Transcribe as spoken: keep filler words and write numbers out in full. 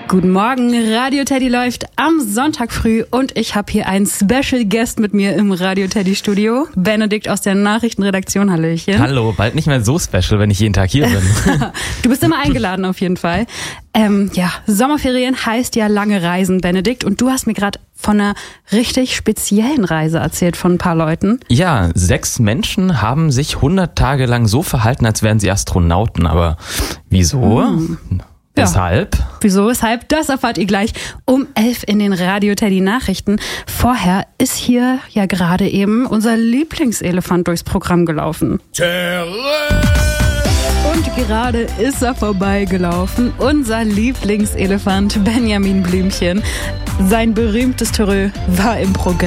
Guten Morgen, Radio Teddy läuft am Sonntag früh und ich habe hier einen Special Guest mit mir im Radio Teddy Studio. Benedikt aus der Nachrichtenredaktion, hallöchen. Hallo, bald nicht mehr so special, wenn ich jeden Tag hier bin. Du bist immer eingeladen auf jeden Fall. Ähm, ja, Sommerferien heißt ja lange Reisen, Benedikt, und du hast mir gerade von einer richtig speziellen Reise erzählt von ein paar Leuten. Ja, sechs Menschen haben sich hundert Tage lang so verhalten, als wären sie Astronauten. Aber wieso? Hm. Weshalb? Ja. Wieso, weshalb? Das erfahrt ihr gleich um elf in den Radio Teddy Nachrichten. Vorher ist hier ja gerade eben unser Lieblingselefant durchs Programm gelaufen. Terrain! Und gerade ist er vorbeigelaufen. Unser Lieblingselefant Benjamin Blümchen. Sein berühmtes Terrain war im Programm.